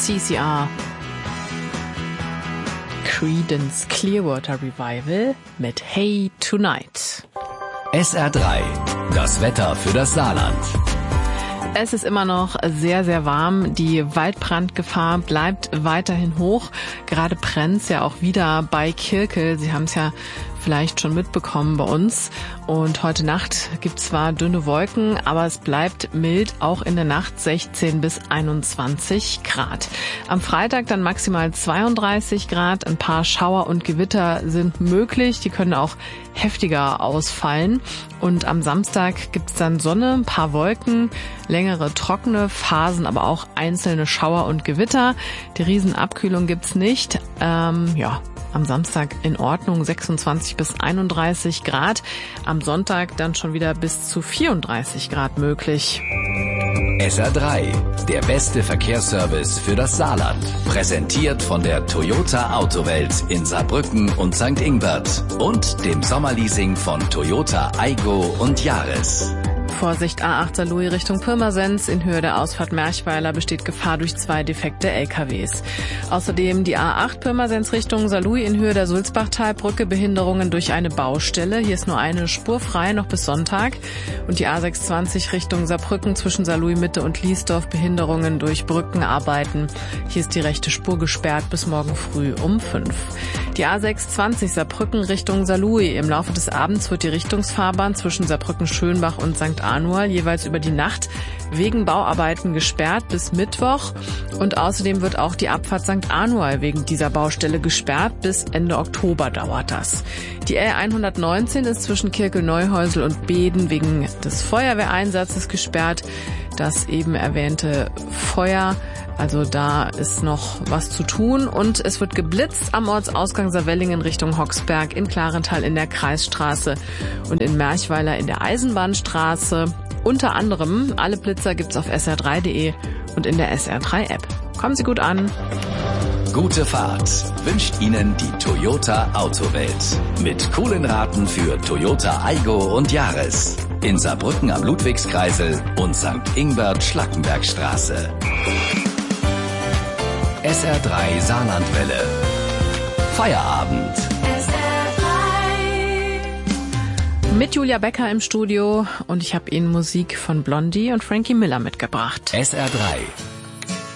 CCR. Creedence Clearwater Revival mit Hey Tonight. SR3, das Wetter für das Saarland. Es ist immer noch sehr, sehr warm. Die Waldbrandgefahr bleibt weiterhin hoch. Gerade brennt's ja auch wieder bei Kirkel. Sie haben es ja vielleicht schon mitbekommen bei uns. Und heute Nacht gibt es zwar dünne Wolken, aber es bleibt mild, auch in der Nacht 16 bis 21 Grad. Am Freitag dann maximal 32 Grad. Ein paar Schauer und Gewitter sind möglich. Die können auch heftiger ausfallen. Und am Samstag gibt es dann Sonne, ein paar Wolken, längere trockene Phasen, aber auch einzelne Schauer und Gewitter. Die Riesenabkühlung gibt's nicht. Am Samstag in Ordnung, 26 bis 31 Grad. Am Sonntag dann schon wieder bis zu 34 Grad möglich. SR3, der beste Verkehrsservice für das Saarland. Präsentiert von der Toyota Autowelt in Saarbrücken und St. Ingbert und dem Sommerleasing von Toyota Aygo und Yaris. Vorsicht A8 Saarlouis Richtung Pirmasens. In Höhe der Ausfahrt Merchweiler besteht Gefahr durch 2 defekte LKWs. Außerdem die A8 Pirmasens Richtung Saarlouis in Höhe der Sulzbachtalbrücke. Behinderungen durch eine Baustelle. Hier ist nur eine Spur frei, noch bis Sonntag. Und die A620 Richtung Saarbrücken zwischen Saarlouis Mitte und Liesdorf. Behinderungen durch Brückenarbeiten. Hier ist die rechte Spur gesperrt bis morgen früh um 5. Die A620 Saarbrücken Richtung Saarlouis. Im Laufe des Abends wird die Richtungsfahrbahn zwischen Saarbrücken-Schönbach und St. Anual jeweils über die Nacht wegen Bauarbeiten gesperrt bis Mittwoch. Und außerdem wird auch die Abfahrt St. Anual wegen dieser Baustelle gesperrt. Bis Ende Oktober dauert das. Die L119 ist zwischen Kirkel-Neuhäusel und Beeden wegen des Feuerwehreinsatzes gesperrt. Das eben erwähnte Feuer, also da ist noch was zu tun. Und es wird geblitzt am Ortsausgang Saarwellingen Richtung Hoxberg, in Klarenthal in der Kreisstraße und in Merchweiler in der Eisenbahnstraße. Unter anderem, alle Blitzer gibt's auf sr3.de und in der SR3-App. Kommen Sie gut an. Gute Fahrt wünscht Ihnen die Toyota Autowelt. Mit coolen Raten für Toyota Aygo und Yaris. In Saarbrücken am Ludwigskreisel und St. Ingbert Schlackenbergstraße. SR3 Saarlandwelle. Feierabend. Mit Julia Becker im Studio und ich habe Ihnen Musik von Blondie und Frankie Miller mitgebracht. SR3.